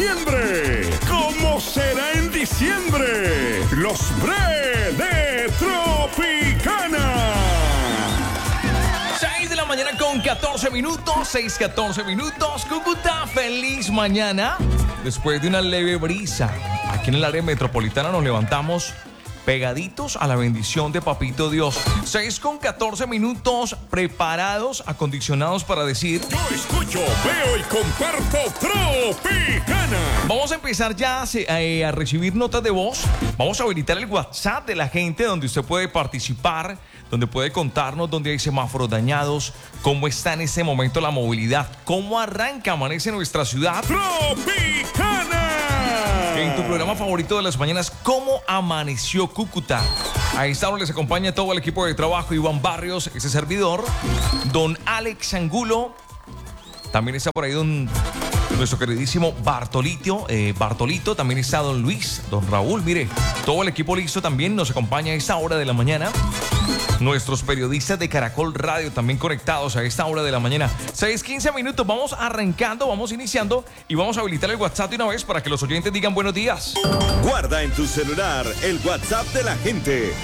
septiembre. ¿Cómo será en diciembre? Los Bre de Tropicana. 6 de la mañana con 14 minutos, 6:14 minutos. Cúcuta, feliz mañana. Después de una leve brisa, aquí en el área metropolitana nos levantamos pegaditos a la bendición de Papito Dios. 6:14 minutos, preparados, acondicionados para decir: yo escucho, veo y comparto Tropicana. Vamos a empezar ya a recibir notas de voz. Vamos a habilitar el WhatsApp de la gente donde usted puede participar, donde puede contarnos dónde hay semáforos dañados, cómo está en este momento la movilidad, cómo arranca, amanece nuestra ciudad. ¡Tropicana! En tu programa favorito de las mañanas, ¿cómo amaneció Cúcuta? A esta hora les acompaña todo el equipo de trabajo: Iván Barrios, ese servidor, don Alex Angulo. También está por ahí nuestro queridísimo Bartolito. También está don Luis, don Raúl. Mire, todo el equipo listo también nos acompaña a esta hora de la mañana. Nuestros periodistas de Caracol Radio también conectados a esta hora de la mañana. 6:15 minutos, vamos arrancando, vamos iniciando y vamos a habilitar el WhatsApp de una vez para que los oyentes digan buenos días. Guarda en tu celular el WhatsApp de la gente: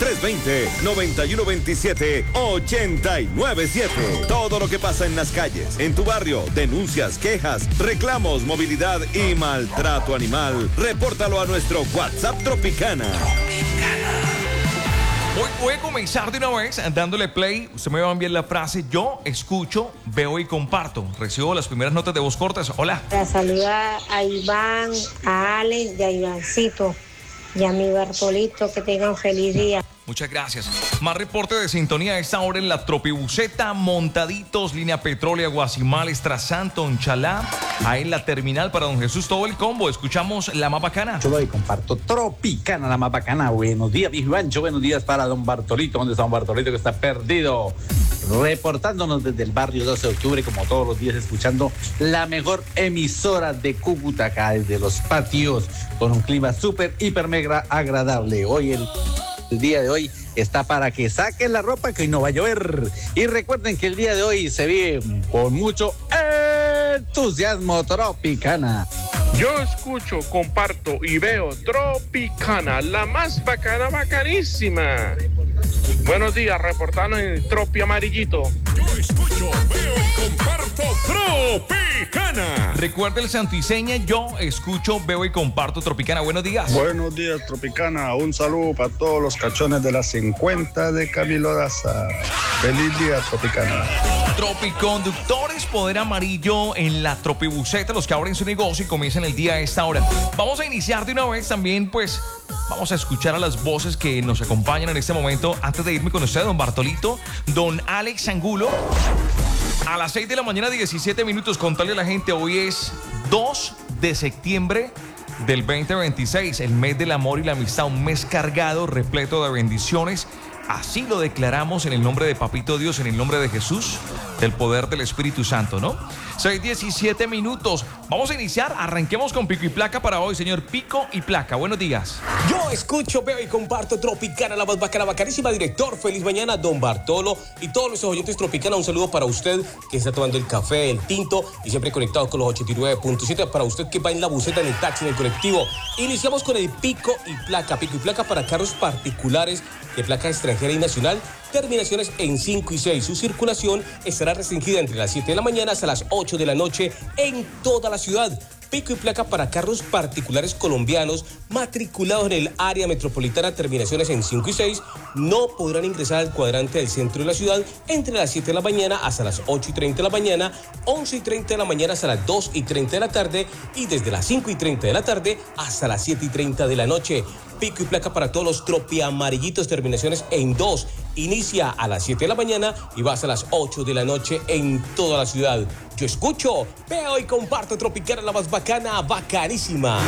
320-9127-897. Todo lo que pasa en las calles, en tu barrio, denuncias, quejas, reclamos, movilidad y maltrato animal. Repórtalo a nuestro WhatsApp Tropicana. Hoy voy a comenzar de una vez dándole play. Usted me va a enviar la frase: yo escucho, veo y comparto. Recibo las primeras notas de voz cortas. Hola. La saluda a Iván, a Alex y a Ivancito y a mi Bartolito. Que tengan feliz día. Muchas gracias. Más reporte de sintonía a esta hora en la Tropibuceta, montaditos, línea Petróleo, Guasimal, Estrasanto, Onchalá. Ahí en la terminal para don Jesús, todo el combo. Escuchamos la más bacana. Yo lo comparto Tropicana, la más bacana. Buenos días, viejo Ivancho. Buenos días para don Bartolito. ¿Dónde está don Bartolito, que está perdido? Reportándonos desde el barrio 12 de octubre, como todos los días, escuchando la mejor emisora de Cúcuta, acá desde los patios, con un clima súper, hiper, mega agradable. Hoy el día de hoy está para que saquen la ropa, que hoy no va a llover. Y recuerden que el día de hoy se vive con mucho entusiasmo. Tropicana. Yo escucho, comparto y veo Tropicana, la más bacana, bacanísima. Buenos días, reportando en Tropi Amarillito. Yo escucho, veo y comparto Tropicana. Recuerda el santiseña: yo escucho, veo y comparto Tropicana. Buenos días. Buenos días, Tropicana. Un saludo para todos los cachones de las 50 de Camilo Daza. Feliz día, Tropicana. Tropiconductores, poder amarillo en la Tropibuceta, los que abren su negocio y comienzan el día a esta hora. Vamos a iniciar de una vez también, pues, vamos a escuchar a las voces que nos acompañan en este momento. Antes de irme con usted, don Bartolito, don Alex Angulo. A las 6 de la mañana, 17 minutos, contarle a la gente, hoy es 2 de septiembre del 2026, el mes del amor y la amistad, un mes cargado, repleto de bendiciones. Así lo declaramos en el nombre de Papito Dios, en el nombre de Jesús, del poder del Espíritu Santo, ¿no? 6:17 minutos. Vamos a iniciar, arranquemos con Pico y Placa para hoy, señor Pico y Placa. Buenos días. Yo escucho, veo y comparto Tropicana, la más bacana, bacanísima. Director, feliz mañana, don Bartolo y todos los oyentes Tropicana. Un saludo para usted que está tomando el café, el tinto y siempre conectado con los 89.7. Para usted que va en la buceta, en el taxi, en el colectivo. Iniciamos con el Pico y Placa. Pico y Placa para carros particulares de placa extranjera y nacional, terminaciones en 5 y 6. Su circulación estará restringida entre las 7 de la mañana hasta las 8 de la noche en toda la ciudad. Pico y Placa para carros particulares colombianos matriculados en el área metropolitana, terminaciones en 5 y 6, no podrán ingresar al cuadrante del centro de la ciudad entre las 7 de la mañana hasta las 8:30 de la mañana, 11:30 de la mañana hasta las 2:30 de la tarde y desde las 5:30 de la tarde hasta las 7:30 de la noche. Pico y Placa para todos los Tropi Amarillitos, terminaciones en 2. Inicia a las 7 de la mañana y va hasta las 8 de la noche en toda la ciudad. Yo escucho, veo y comparto Tropicana, la más bacana, bacanísima.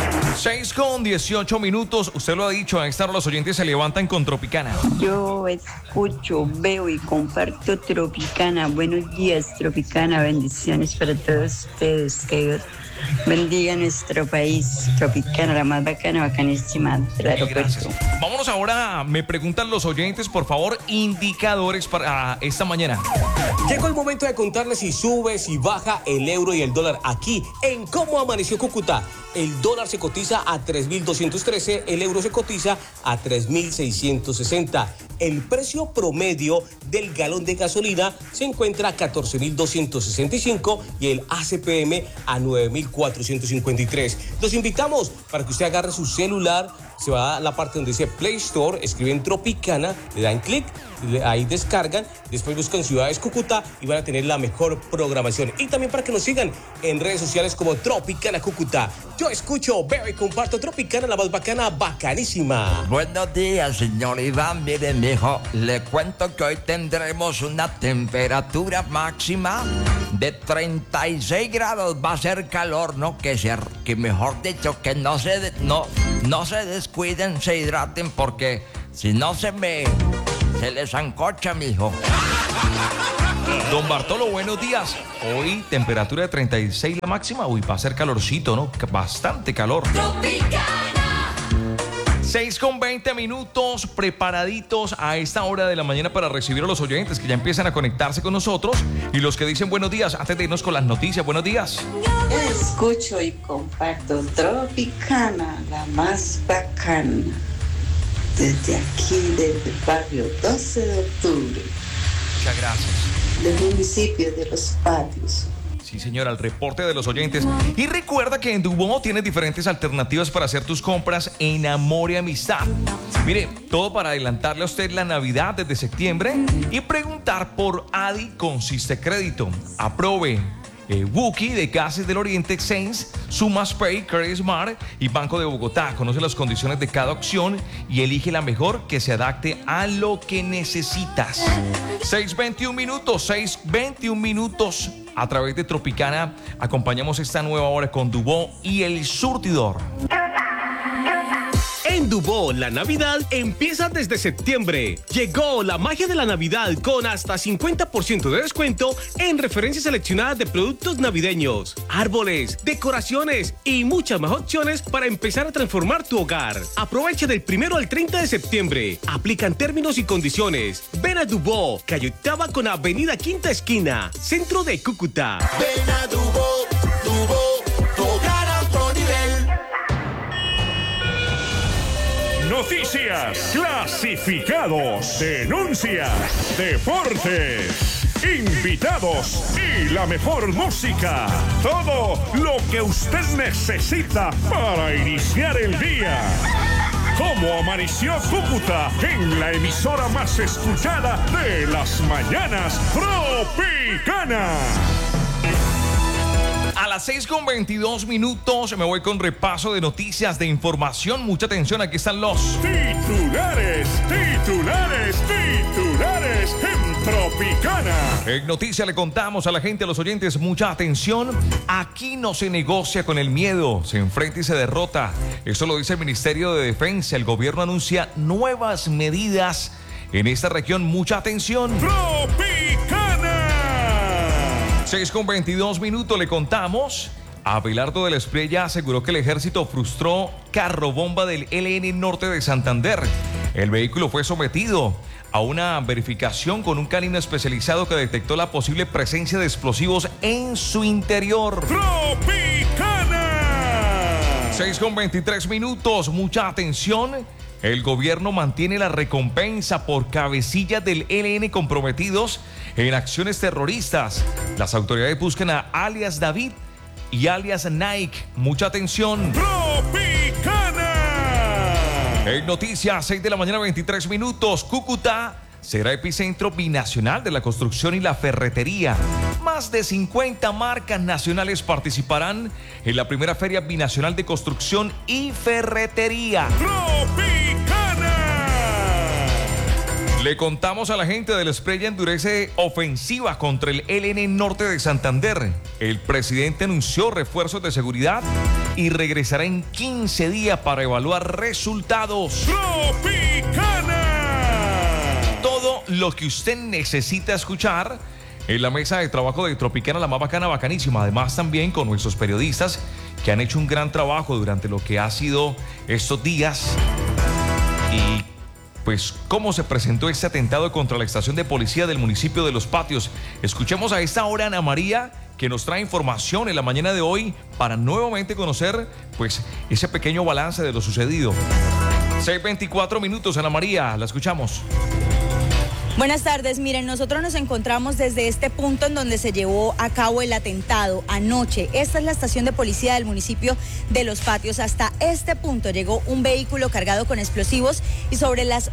6:18 minutos. Usted lo ha dicho, a esta hora los oyentes se levantan con Tropicana. Yo escucho, veo y comparto Tropicana. Buenos días, Tropicana. Bendiciones para todos ustedes. Que Dios bendiga nuestro país. Tropicana, la más bacana, bacanísima del aeropuerto. Gracias. Vámonos ahora, me preguntan los oyentes, por favor, indicadores para esta mañana. Llegó el momento de contarles si sube, si baja el euro y el dólar aquí en Cómo Amaneció Cúcuta. El dólar se cotiza a 3.213, el euro se cotiza a 3.660. El precio promedio del galón de gasolina se encuentra a 14.265 y el ACPM a 9.453. Los invitamos para que usted agarre su celular, se va a la parte donde dice Play Store, escriben Tropicana, le dan clic, ahí descargan, después buscan Ciudades Cúcuta y van a tener la mejor programación. Y también para que nos sigan en redes sociales como Tropicana Cúcuta. Yo escucho, veo y comparto Tropicana, la más bacana, bacanísima. Buenos días, señor Iván. Mire, mijo, le cuento que hoy tendremos una temperatura máxima de 36 grados. Va a ser calor, ¿no? Que mejor dicho, que no se descuiden, se hidraten, porque si no se les ancocha, mijo. Don Bartolo, buenos días. Hoy temperatura de 36 la máxima. Uy, va a ser calorcito, ¿no? Bastante calor. 6:20, preparaditos a esta hora de la mañana para recibir a los oyentes que ya empiezan a conectarse con nosotros y los que dicen buenos días. Antes de irnos con las noticias, buenos días. Escucho y comparto Tropicana, la más bacana. Desde aquí, desde el barrio 12 de octubre. Muchas gracias. Del municipio de Los Patios. Sí, señora, el reporte de los oyentes. Y recuerda que en Dubó tienes diferentes alternativas para hacer tus compras en amor y amistad. Mire, todo para adelantarle a usted la Navidad desde septiembre y preguntar por Adi Consiste Crédito. Aprove Wookie de Gases del Oriente, Saints, SumaSpay, Credit Smart y Banco de Bogotá. Conoce las condiciones de cada opción y elige la mejor que se adapte a lo que necesitas. 6:21 minutos. A través de Tropicana acompañamos esta nueva hora con Dubó y El Surtidor. En Dubó, la Navidad empieza desde septiembre. Llegó la magia de la Navidad con hasta 50% de descuento en referencias seleccionadas de productos navideños, árboles, decoraciones y muchas más opciones para empezar a transformar tu hogar. Aprovecha del 1 al 30 de septiembre. Aplican términos y condiciones. Ven a Dubó, calle Octava con Avenida Quinta Esquina, centro de Cúcuta. Ven a Dubó, tu hogar a otro nivel. Noticias, clasificados, denuncias, deportes, invitados y la mejor música. Todo lo que usted necesita para iniciar el día. Cómo amaneció Cúcuta en la emisora más escuchada de las mañanas, Tropicana. A las 6:22 me voy con repaso de noticias, de información. Mucha atención, aquí están los titulares en Tropicana. En noticia le contamos a la gente, a los oyentes, mucha atención. Aquí no se negocia con el miedo, se enfrenta y se derrota. Eso lo dice el Ministerio de Defensa. El gobierno anuncia nuevas medidas en esta región. Mucha atención. Tropicana. 6:22 le contamos. Abelardo de la Espriella aseguró que el ejército frustró carro bomba del ELN Norte de Santander. El vehículo fue sometido a una verificación con un canino especializado que detectó la posible presencia de explosivos en su interior. ¡Tropicana! 6:23, mucha atención. El gobierno mantiene la recompensa por cabecillas del ELN comprometidos en acciones terroristas. Las autoridades buscan a alias David y alias Nike. Mucha atención. ¡Tropicana! En noticias, 6:23, Cúcuta será epicentro binacional de la construcción y la ferretería. Más de 50 marcas nacionales participarán en la primera feria binacional de construcción y ferretería. ¡Tropicana! Le contamos a la gente del Espriella endurece ofensiva contra el ELN Norte de Santander. El presidente anunció refuerzos de seguridad y regresará en 15 días para evaluar resultados. ¡Tropicana! Todo lo que usted necesita escuchar en la mesa de trabajo de Tropicana, la más bacana, bacanísima. Además también con nuestros periodistas que han hecho un gran trabajo durante lo que ha sido estos días. Y pues cómo se presentó este atentado contra la estación de policía del municipio de Los Patios. Escuchemos a esta hora a Ana María, que nos trae información en la mañana de hoy para nuevamente conocer pues ese pequeño balance de lo sucedido. 6:24 minutos, Ana María, la escuchamos. Buenas tardes, miren, nosotros nos encontramos desde este punto en donde se llevó a cabo el atentado anoche. Esta es la estación de policía del municipio de Los Patios. Hasta este punto llegó un vehículo cargado con explosivos y sobre las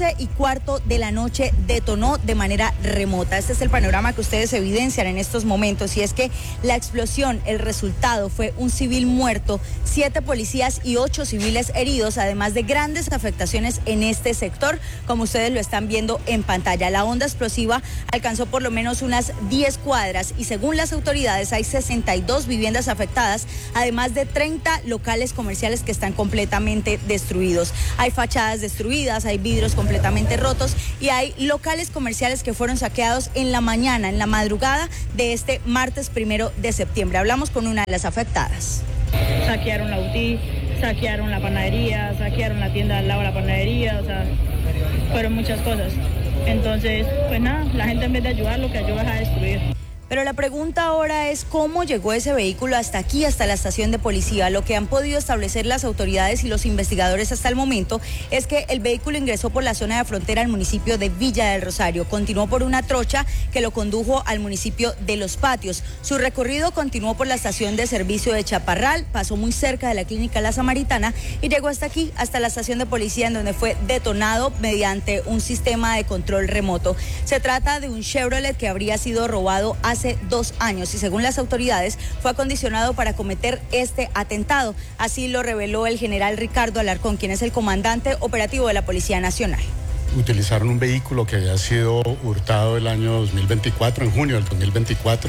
11:15 de la noche detonó de manera remota. Este es el panorama que ustedes evidencian en estos momentos, y es que la explosión, el resultado fue un civil muerto, 7 policías y 8 civiles heridos, además de grandes afectaciones en este sector, como ustedes lo están viendo en pantalla. La onda explosiva alcanzó por lo menos unas 10 cuadras y según las autoridades hay 62 viviendas afectadas, además de 30 locales comerciales que están completamente destruidos. Hay fachadas destruidas, hay vidrios completamente rotos y hay locales comerciales que fueron saqueados en la mañana, en la madrugada de este martes 1 de septiembre. Hablamos con una de las afectadas. Saquearon la UTI, saquearon la panadería, saquearon la tienda al lado de la panadería, o sea, fueron muchas cosas. Entonces, pues nada, la gente en vez de ayudar, lo que ayuda es a destruir. Pero la pregunta ahora es cómo llegó ese vehículo hasta aquí, hasta la estación de policía. Lo que han podido establecer las autoridades y los investigadores hasta el momento es que el vehículo ingresó por la zona de frontera al municipio de Villa del Rosario, continuó por una trocha que lo condujo al municipio de Los Patios. Su recorrido continuó por la estación de servicio de Chaparral, pasó muy cerca de la clínica La Samaritana y llegó hasta aquí, hasta la estación de policía, en donde fue detonado mediante un sistema de control remoto. Se trata de un Chevrolet que habría sido robado hace 2 años y según las autoridades fue acondicionado para cometer este atentado. Así lo reveló el general Ricardo Alarcón, quien es el comandante operativo de la Policía Nacional. Utilizaron un vehículo que había sido hurtado el año 2024, en junio del 2024.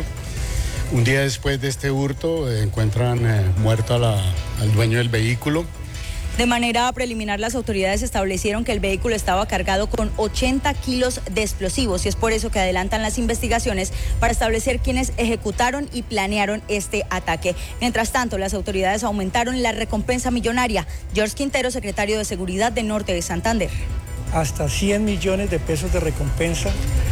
Un día después de este hurto encuentran muerto al dueño del vehículo. De manera preliminar, las autoridades establecieron que el vehículo estaba cargado con 80 kilos de explosivos y es por eso que adelantan las investigaciones para establecer quiénes ejecutaron y planearon este ataque. Mientras tanto, las autoridades aumentaron la recompensa millonaria. George Quintero, secretario de Seguridad de Norte de Santander. Hasta 100 millones de pesos de recompensa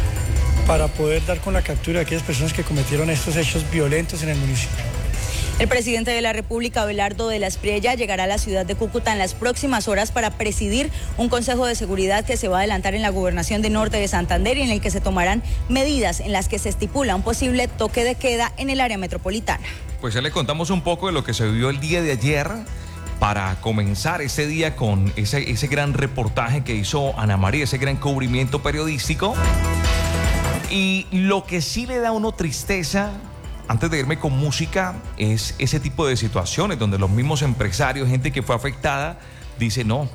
para poder dar con la captura de aquellas personas que cometieron estos hechos violentos en el municipio. El presidente de la República, Abelardo de la Espriella, llegará a la ciudad de Cúcuta en las próximas horas para presidir un consejo de seguridad que se va a adelantar en la gobernación de Norte de Santander y en el que se tomarán medidas en las que se estipula un posible toque de queda en el área metropolitana. Pues ya le contamos un poco de lo que se vivió el día de ayer para comenzar ese día con ese gran reportaje que hizo Ana María, ese gran cubrimiento periodístico. Y lo que sí le da a uno tristeza, antes de irme con música, es ese tipo de situaciones donde los mismos empresarios, gente que fue afectada, dice no,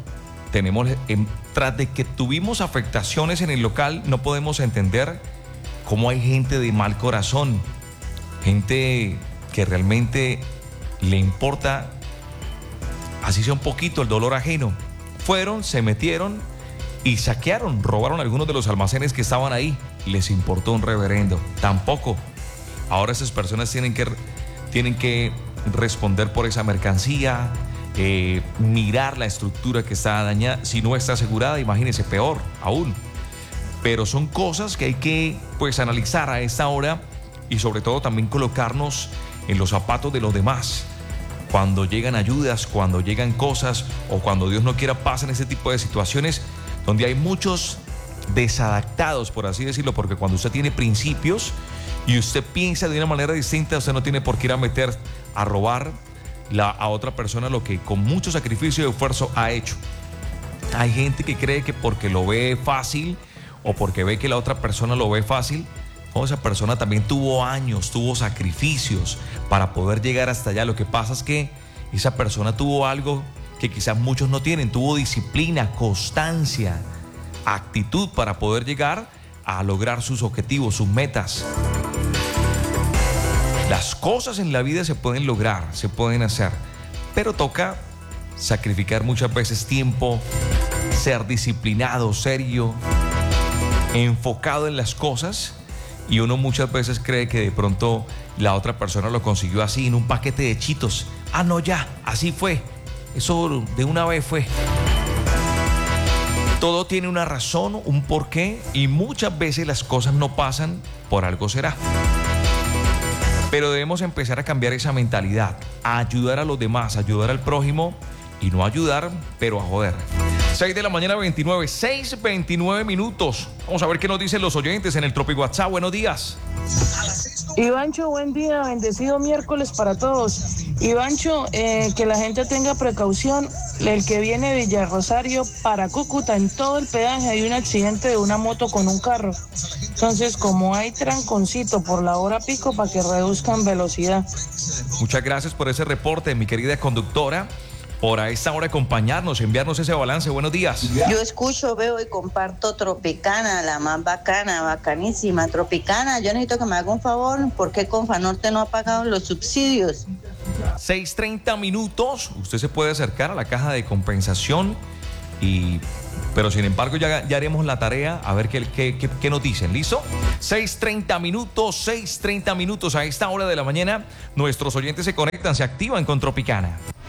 tras de que tuvimos afectaciones en el local, no podemos entender cómo hay gente de mal corazón, gente que realmente le importa, así sea un poquito, el dolor ajeno. Fueron, se metieron y saquearon, robaron algunos de los almacenes que estaban ahí. Les importó un reverendo, tampoco. Ahora esas personas tienen que responder por esa mercancía, mirar la estructura que está dañada. Si no está asegurada, imagínense, peor aún. Pero son cosas que hay que analizar a esta hora y sobre todo también colocarnos en los zapatos de los demás. Cuando llegan ayudas, cuando llegan cosas o cuando Dios no quiera pasan ese tipo de situaciones donde hay muchos desadaptados, por así decirlo, porque cuando usted tiene principios y usted piensa de una manera distinta, usted no tiene por qué ir a meter a robar a otra persona lo que con mucho sacrificio y esfuerzo ha hecho. Hay gente que cree que porque lo ve fácil o porque ve que la otra persona lo ve fácil, no, esa persona también tuvo años, tuvo sacrificios para poder llegar hasta allá. Lo que pasa es que esa persona tuvo algo que quizás muchos no tienen, tuvo disciplina, constancia, actitud para poder llegar a lograr sus objetivos, sus metas. Las cosas en la vida se pueden lograr, se pueden hacer, pero toca sacrificar muchas veces tiempo, ser disciplinado, serio, enfocado en las cosas y uno muchas veces cree que de pronto la otra persona lo consiguió así en un paquete de Cheetos. Ah, no, ya, así fue. Eso de una vez fue. Todo tiene una razón, un porqué, y muchas veces las cosas no pasan, por algo será. Pero debemos empezar a cambiar esa mentalidad, a ayudar a los demás, a ayudar al prójimo y no ayudar, pero a joder. 6 de la mañana, 6:29 minutos. Vamos a ver qué nos dicen los oyentes en el Tropi WhatsApp. Buenos días. Ivancho, buen día, bendecido miércoles para todos. Ivancho, que la gente tenga precaución. El que viene de Villarrosario para Cúcuta, en todo el peaje hay un accidente de una moto con un carro. Entonces, como hay tranconcito por la hora pico, para que reduzcan velocidad. Muchas gracias por ese reporte, mi querida conductora, por a esta hora acompañarnos, enviarnos ese balance. Buenos días. Yo escucho, veo y comparto Tropicana, la más bacana, bacanísima. Tropicana, yo necesito que me haga un favor. ¿Por qué Confanorte no ha pagado los subsidios? 6:30 minutos. Usted se puede acercar a la caja de compensación pero sin embargo ya haremos la tarea a ver qué nos dicen. ¿Listo? 6:30 minutos. A esta hora de la mañana nuestros oyentes se conectan, se activan con Tropicana.